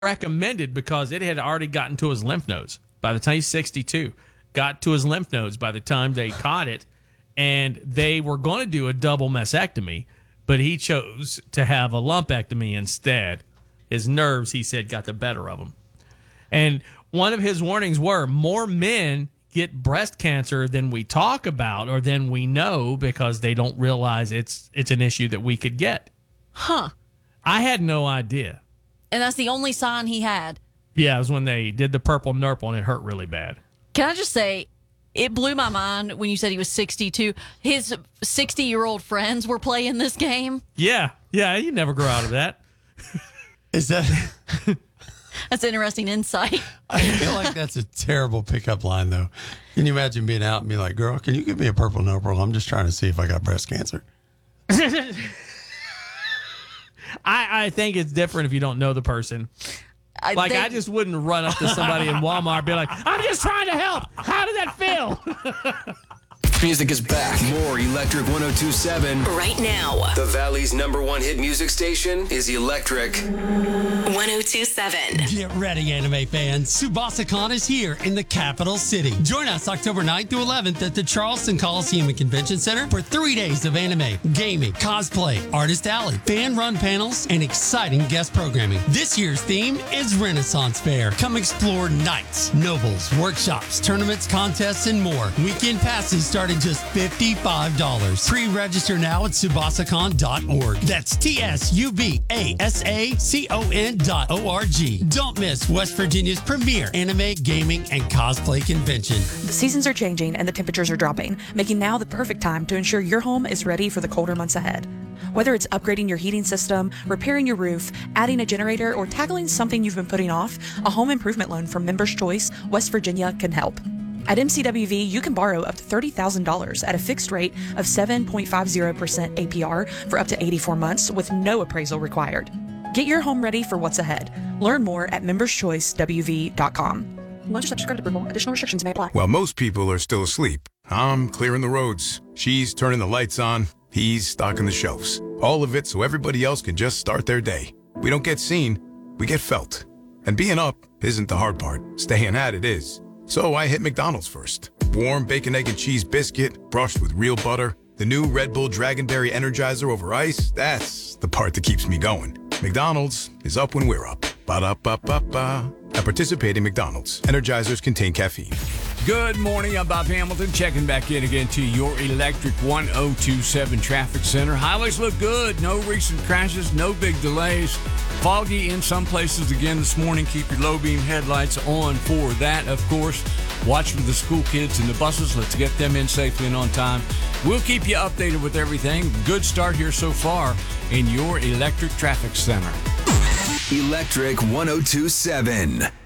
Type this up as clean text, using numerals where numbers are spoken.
recommended because it had already gotten to his lymph nodes by the time he's 62. Got to his lymph nodes by the time they caught it, and they were going to do a double mastectomy, but he chose to have a lumpectomy instead. His nerves, he said, got the better of him. And one of his warnings were more men get breast cancer than we talk about or than we know because they don't realize it's an issue that we could get. Huh. I had no idea. And that's the only sign he had. Yeah, it was when they did the purple nurple and it hurt really bad. Can I just say, it blew my mind when you said he was 62. His 60-year-old friends were playing this game. Yeah, you never grow out of that. Is that... That's interesting insight. I feel like that's a terrible pickup line, though. Can you imagine being out and being like, girl, can you give me a purple nurple? I'm just trying to see if I got breast cancer. I think it's different if you don't know the person. I just wouldn't run up to somebody in Walmart and be like, I'm just trying to help. How did that feel? Music is back. More Electric 102.7. Right now. The Valley's #1 hit music station is Electric 102.7. Get ready, anime fans. SubasaCon is here in the capital city. Join us October 9th through 11th at the Charleston Coliseum and Convention Center for 3 days of anime, gaming, cosplay, artist alley, fan-run panels, and exciting guest programming. This year's theme is Renaissance Fair. Come explore nights, nobles, workshops, tournaments, contests, and more. Weekend passes start at just $55. Pre-register now at subasacon.org. That's TSUBASACON.org. Don't miss West Virginia's premier anime, gaming, and cosplay convention. The seasons are changing and the temperatures are dropping, making now the perfect time to ensure your home is ready for the colder months ahead. Whether it's upgrading your heating system, repairing your roof, adding a generator, or tackling something you've been putting off, a home improvement loan from Members Choice West Virginia can help. At MCWV, you can borrow up to $30,000 at a fixed rate of 7.50% APR for up to 84 months with no appraisal required. Get your home ready for what's ahead. Learn more at memberschoicewv.com. Lunch subject to approval. Additional restrictions may apply. While most people are still asleep, I'm clearing the roads. She's turning the lights on. He's stocking the shelves. All of it so everybody else can just start their day. We don't get seen, we get felt. And being up isn't the hard part. Staying at it is. So I hit McDonald's first. Warm bacon, egg, and cheese biscuit, brushed with real butter. The new Red Bull Dragonberry Energizer over ice, that's the part that keeps me going. McDonald's is up when we're up. Ba-da-ba-ba-ba. At participating McDonald's, Energizers contain caffeine. Good morning, I'm Bob Hamilton, checking back in again to your Electric 102.7 Traffic Center. Highways look good, no recent crashes, no big delays. Foggy in some places again this morning. Keep your low beam headlights on for that, of course. Watch for the school kids and the buses. Let's get them in safely and on time. We'll keep you updated with everything. Good start here so far in your Electric Traffic Center. Electric 102.7.